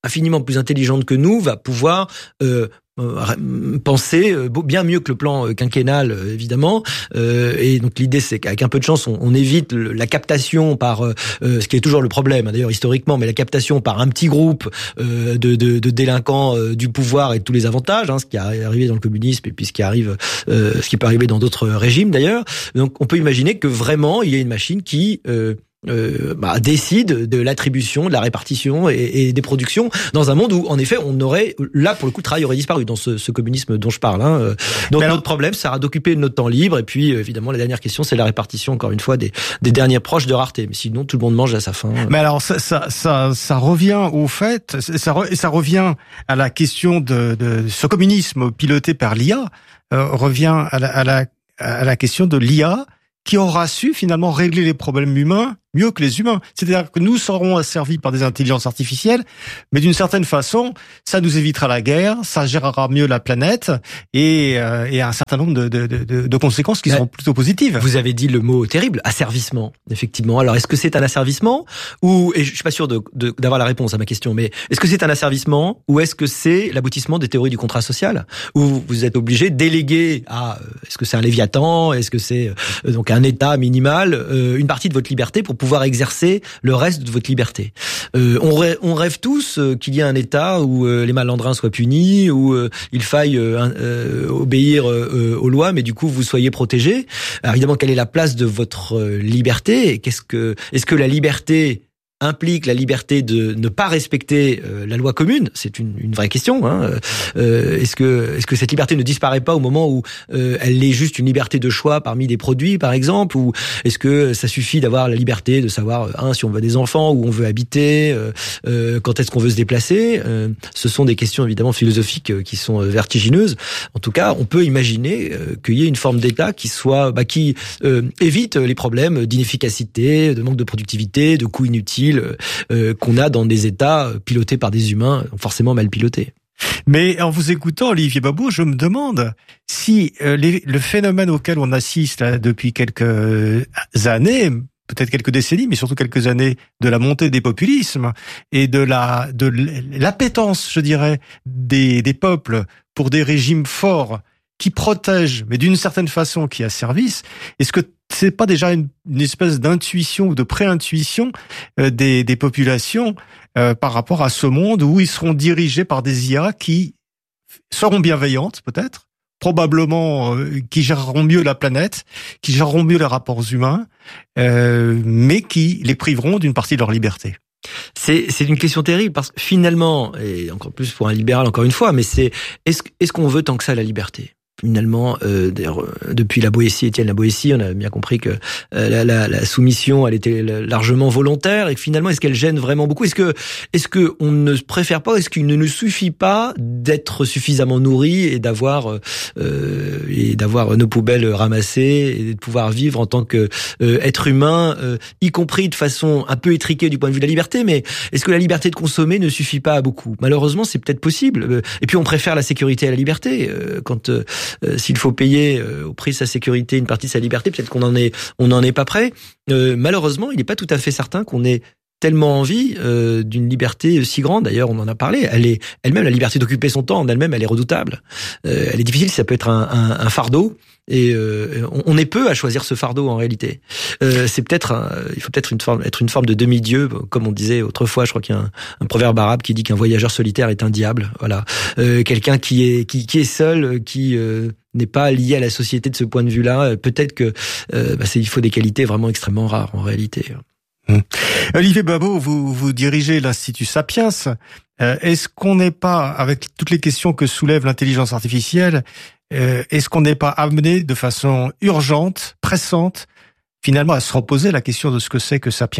infiniment plus intelligente que nous va pouvoir euh, euh, penser euh, bien mieux que le plan euh, quinquennal euh, évidemment euh, et donc l'idée c'est qu'avec un peu de chance on, on évite le, la captation par euh, ce qui est toujours le problème hein, d'ailleurs historiquement, mais la captation par un petit groupe euh, de, de, de délinquants euh, du pouvoir et de tous les avantages, hein, ce qui est arrivé dans le communisme et puis ce qui arrive, euh, ce qui peut arriver dans d'autres régimes d'ailleurs. Donc on peut imaginer que vraiment il y a une machine qui euh, Euh, bah, décide de l'attribution, de la répartition et, et des productions dans un monde où, en effet, on aurait, là, pour le coup, le travail aurait disparu dans ce, ce communisme dont je parle. Hein. Donc, alors, notre problème, ça sera d'occuper notre temps libre. Et puis, évidemment, la dernière question, c'est la répartition, encore une fois, des, des derniers proches de rareté. Mais sinon, tout le monde mange à sa faim. Mais alors, ça, ça, ça, ça revient au fait, ça, ça revient à la question de, de ce communisme piloté par l'I A, euh, revient à la, à la, à la question de l'I A qui aura su finalement régler les problèmes humains mieux que les humains. C'est-à-dire que nous serons asservis par des intelligences artificielles, mais d'une certaine façon, ça nous évitera la guerre, ça gérera mieux la planète et, euh, et un certain nombre de, de, de, de conséquences qui seront plutôt positives. Vous avez dit le mot terrible, asservissement, effectivement. Alors, est-ce que c'est un asservissement ou, et je suis pas sûr de, de, d'avoir la réponse à ma question, mais est-ce que c'est un asservissement ou est-ce que c'est l'aboutissement des théories du contrat social où vous êtes obligé de déléguer à, est-ce que c'est un léviathan, est-ce que c'est euh, donc un État minimal, euh, une partie de votre liberté pour pouvoir exercer le reste de votre liberté. Euh, on, rêve, on rêve tous euh, qu'il y ait un État où euh, les malandrins soient punis, où euh, il faille euh, euh, obéir euh, aux lois, mais du coup vous soyez protégés. Alors, évidemment, quelle est la place de votre euh, liberté ? Qu'est-ce que, est-ce que la liberté implique la liberté de ne pas respecter euh, la loi commune? C'est une, une vraie question. Hein. Euh, est-ce que est-ce que cette liberté ne disparaît pas au moment où euh, elle est juste une liberté de choix parmi des produits, par exemple, ou est-ce que ça suffit d'avoir la liberté de savoir un si on veut des enfants, où on veut habiter, euh, euh, quand est-ce qu'on veut se déplacer? euh, Ce sont des questions évidemment philosophiques qui sont vertigineuses. En tout cas, on peut imaginer euh, qu'il y ait une forme d'État qui soit bah, qui euh, évite les problèmes d'inefficacité, de manque de productivité, de coûts inutiles Euh, qu'on a dans des États pilotés par des humains forcément mal pilotés. Mais en vous écoutant, Olivier Babot, je me demande si euh, les, le phénomène auquel on assiste là, depuis quelques années, peut-être quelques décennies, mais surtout quelques années, de la montée des populismes et de la de l'appétence, je dirais, des, des peuples pour des régimes forts qui protègent, mais d'une certaine façon qui asservissent, est-ce que c'est pas déjà une, une espèce d'intuition ou de pré-intuition euh, des, des populations euh, par rapport à ce monde où ils seront dirigés par des I A qui seront bienveillantes peut-être, probablement euh, qui géreront mieux la planète, qui géreront mieux les rapports humains, euh, mais qui les priveront d'une partie de leur liberté? C'est, c'est une question terrible parce que finalement, et encore plus pour un libéral encore une fois, mais c'est est-ce, est-ce qu'on veut tant que ça la liberté ? Finalement, euh, depuis la Boétie, Étienne la Boétie, on a bien compris que euh, la, la, la soumission, elle était largement volontaire et que finalement, est-ce qu'elle gêne vraiment beaucoup ? Est-ce que, est-ce que on ne préfère pas ? Est-ce qu'il ne nous suffit pas d'être suffisamment nourri et d'avoir euh, et d'avoir nos poubelles ramassées et de pouvoir vivre en tant que euh, être humain, euh, y compris de façon un peu étriquée du point de vue de la liberté ? Mais est-ce que la liberté de consommer ne suffit pas à beaucoup ? Malheureusement, c'est peut-être possible. Et puis, on préfère la sécurité à la liberté euh, quand euh, Euh, s'il faut payer euh, au prix de sa sécurité une partie de sa liberté, peut-être qu'on n'en est, on n'en est pas prêt. Euh, malheureusement, il n'est pas tout à fait certain qu'on ait tellement envie euh, d'une liberté si grande. D'ailleurs, on en a parlé. Elle est elle-même, la liberté d'occuper son temps en elle-même, elle est redoutable. Euh, elle est difficile, ça peut être un, un, un fardeau. Et euh, on, on est peu à choisir ce fardeau en réalité. Euh, c'est peut-être, un, il faut peut-être une forme, être une forme de demi-dieu, comme on disait autrefois. Je crois qu'il y a un, un proverbe arabe qui dit qu'un voyageur solitaire est un diable. Voilà, euh, quelqu'un qui est qui, qui est seul, qui euh, n'est pas lié à la société de ce point de vue-là. Peut-être que euh, bah, c'est, il faut des qualités vraiment extrêmement rares en réalité. Hum. Olivier Babot, vous, vous dirigez l'Institut Sapiens. Euh, est-ce qu'on n'est pas, avec toutes les questions que soulève l'intelligence artificielle, euh, est-ce qu'on n'est pas amené de façon urgente, pressante, finalement à se reposer la question de ce que c'est que Sapiens ?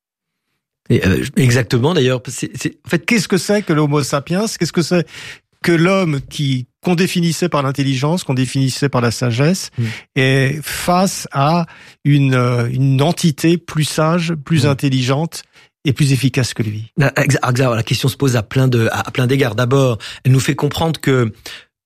Et euh, exactement, d'ailleurs. C'est, c'est... En fait, qu'est-ce que c'est que l'Homo sapiens ? Qu'est-ce que c'est que l'homme qui qu'on définissait par l'intelligence, qu'on définissait par la sagesse, mmh. et face à une une entité plus sage, plus mmh. intelligente et plus efficace que lui. La, la question se pose à plein de à plein d'égards. D'abord, elle nous fait comprendre que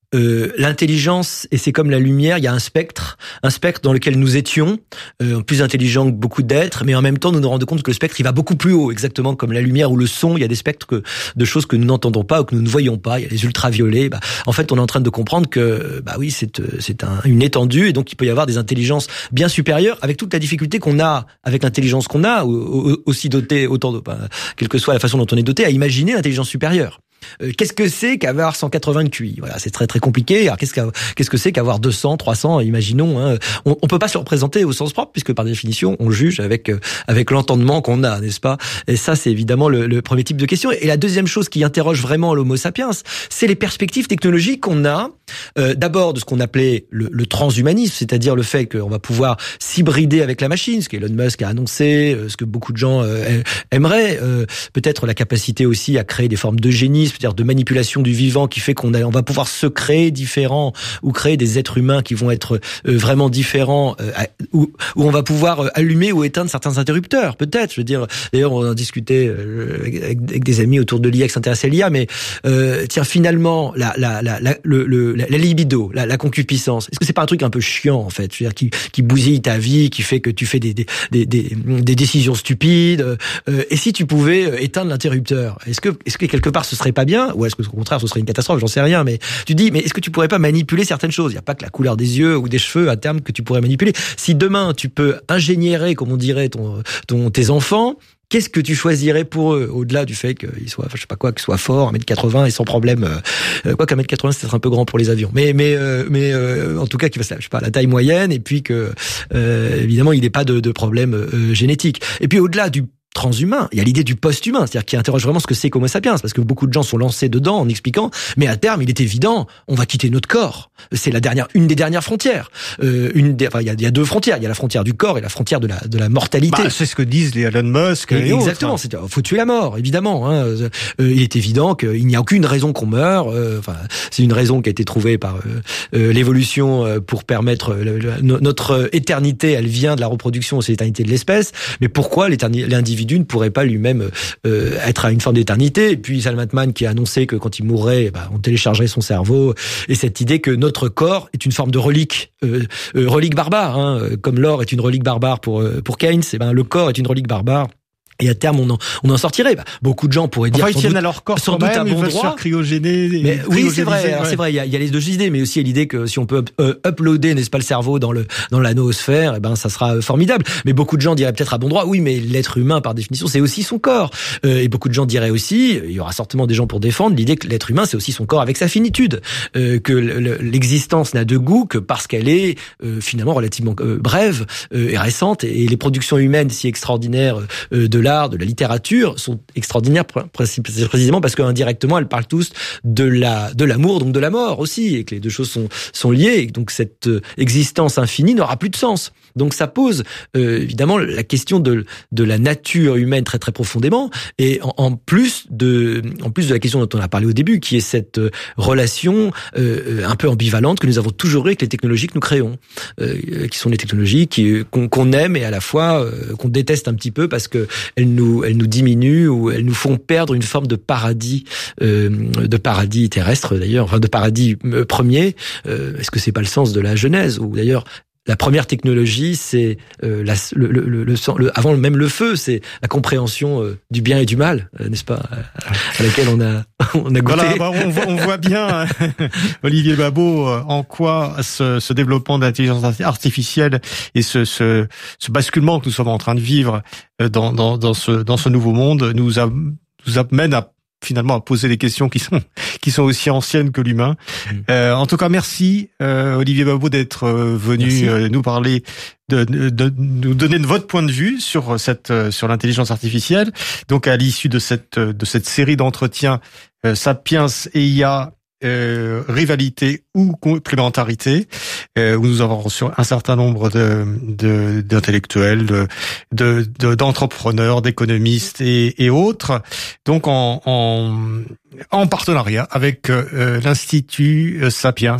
euh, l'intelligence, et c'est comme la lumière, il y a un spectre, un spectre dans lequel nous étions, euh, plus intelligents que beaucoup d'êtres, mais en même temps, nous nous rendons compte que le spectre, il va beaucoup plus haut, exactement comme la lumière ou le son. Il y a des spectres que, de choses que nous n'entendons pas ou que nous ne voyons pas. Il y a les ultraviolets. Bah, en fait, on est en train de comprendre que, bah oui, c'est, c'est un, une étendue, et donc il peut y avoir des intelligences bien supérieures, avec toute la difficulté qu'on a avec l'intelligence qu'on a, aussi dotée, autant de, bah, quelle que soit la façon dont on est doté, à imaginer l'intelligence supérieure. Euh, qu'est-ce que c'est qu'avoir cent quatre-vingts de Q I? Voilà, c'est très très compliqué. Alors qu'est-ce qu'à, qu'est-ce que c'est qu'avoir deux cents, trois cents? Imaginons. Hein. On, on peut pas se le représenter au sens propre, puisque par définition, on juge avec euh, avec l'entendement qu'on a, n'est-ce pas? Et ça, c'est évidemment le, le premier type de question. Et la deuxième chose qui interroge vraiment l'Homo sapiens, c'est les perspectives technologiques qu'on a. Euh, d'abord de ce qu'on appelait le, le transhumanisme, c'est-à-dire le fait qu'on va pouvoir s'hybrider avec la machine, ce qu'Elon Musk a annoncé, euh, ce que beaucoup de gens euh, aimeraient. Euh, peut-être la capacité aussi à créer des formes d'eugénisme, c'est-à-dire de manipulation du vivant, qui fait qu'on a, on va pouvoir se créer différents ou créer des êtres humains qui vont être euh, vraiment différents, euh, où, où on va pouvoir euh, allumer ou éteindre certains interrupteurs, peut-être. Je veux dire, d'ailleurs, on en discutait euh, avec, avec des amis autour de l'I A qui s'intéressaient à l'I A, mais euh, tiens, finalement, la, la, la, la, le, le, la libido, la, la concupiscence, est-ce que c'est pas un truc un peu chiant, en fait, je veux dire, qui, qui bousille ta vie, qui fait que tu fais des, des, des, des, des décisions stupides, euh, et si tu pouvais éteindre l'interrupteur, est-ce que, est-ce que quelque part ce serait pas bien? Ou est-ce que au contraire ce serait une catastrophe? J'en sais rien, mais tu dis, mais est-ce que tu pourrais pas manipuler certaines choses? Il y a pas que la couleur des yeux ou des cheveux à terme que tu pourrais manipuler. Si demain tu peux ingénierer, comme on dirait, ton, ton, tes enfants, qu'est-ce que tu choisirais pour eux, au-delà du fait qu'ils soient, enfin, je sais pas quoi, qu'ils soient forts, un mètre quatre-vingts et sans problème, euh, quoi qu'un mètre quatre-vingts c'est peut-être un peu grand pour les avions, mais mais euh, mais euh, en tout cas qu'il fasse, je sais pas, la taille moyenne, et puis que euh, évidemment il n'ait pas de, de problème euh, génétique. Et puis au-delà du transhumain, il y a l'idée du post-humain, c'est-à-dire qui interroge vraiment ce que c'est qu'Homo sapiens, parce que beaucoup de gens sont lancés dedans en expliquant, mais à terme, il est évident, on va quitter notre corps. C'est la dernière, une des dernières frontières. Euh, une des, enfin, il y a, il y a deux frontières. Il y a la frontière du corps et la frontière de la, de la mortalité. Bah, c'est ce que disent les Elon Musk. Et exactement. C'est, faut tuer la mort, évidemment. Hein. Euh, il est évident qu'il n'y a aucune raison qu'on meure. Euh, enfin, c'est une raison qui a été trouvée par euh, euh, l'évolution euh, pour permettre le, le, notre éternité. Elle vient de la reproduction, c'est l'éternité de l'espèce. Mais pourquoi l'individu ne pourrait pas lui-même euh, être à une forme d'éternité? Et puis Salman Altman qui a annoncé que quand il mourrait, bah, on téléchargerait son cerveau, et cette idée que notre corps est une forme de relique, euh, euh, relique barbare, hein, comme l'or est une relique barbare pour euh, pour Keynes, et ben le corps est une relique barbare. Et à terme, on en, on en sortirait. Bah, beaucoup de gens pourraient dire, enfin, sans ils tiennent doute, à leur corps sans quand doute même, à bon ils veulent droit. se faire cryogéner, mais oui, c'est vrai. Ouais. Alors, c'est vrai. Il y a, il y a les deux idées, mais aussi il y a l'idée que si on peut euh, uploader, n'est-ce pas, le cerveau dans le dans la noosphère, eh ben ça sera formidable. Mais beaucoup de gens diraient peut-être à bon droit, oui, mais l'être humain, par définition, c'est aussi son corps. Euh, et beaucoup de gens diraient aussi, il y aura certainement des gens pour défendre l'idée que l'être humain, c'est aussi son corps avec sa finitude, euh, que l'existence n'a de goût que parce qu'elle est euh, finalement relativement euh, brève euh, et récente, et les productions humaines si extraordinaires euh, de l'art, de la littérature sont extraordinaires précisément parce qu'indirectement elles parlent tous de la de l'amour, donc de la mort aussi, et que les deux choses sont sont liées, et donc cette existence infinie n'aura plus de sens. Donc ça pose euh, évidemment la question de de la nature humaine très très profondément, et en, en plus de en plus de la question dont on a parlé au début, qui est cette relation euh, un peu ambivalente que nous avons toujours eu avec les technologies que nous créons, euh, qui sont les technologies qui qu'on, qu'on aime et à la fois euh, qu'on déteste un petit peu parce que elles nous elles nous diminuent ou elles nous font perdre une forme de paradis euh, de paradis terrestre d'ailleurs, enfin de paradis euh, premier. Euh, est-ce que c'est pas le sens de la Genèse, ou d'ailleurs la première technologie, c'est euh, la, le, le, le, le, avant même le feu, c'est la compréhension euh, du bien et du mal, euh, n'est-ce pas, à laquelle on a on a goûté. Voilà, bah on, voit, on voit bien, Olivier Babot, en quoi ce, ce développement de l'intelligence artificielle et ce, ce, ce basculement que nous sommes en train de vivre dans, dans, dans ce dans ce nouveau monde nous, a, nous amène à finalement à poser des questions qui sont qui sont aussi anciennes que l'humain. Mmh. Euh, en tout cas, merci euh, Olivier Babot d'être euh, venu euh, nous parler, de, de, de nous donner de votre point de vue sur cette euh, sur l'intelligence artificielle. Donc à l'issue de cette de cette série d'entretiens euh, Sapiens et I A, euh, rivalité ou complémentarité, euh, où nous avons reçu un certain nombre de, de d'intellectuels, de, de, de d'entrepreneurs, d'économistes et, et autres. Donc en en, en partenariat avec euh, l'Institut Sapiens.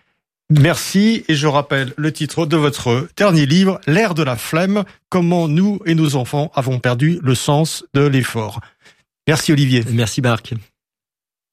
Merci, et je rappelle le titre de votre dernier livre, L'ère de la flemme, comment nous et nos enfants avons perdu le sens de l'effort. Merci Olivier. Merci Marc.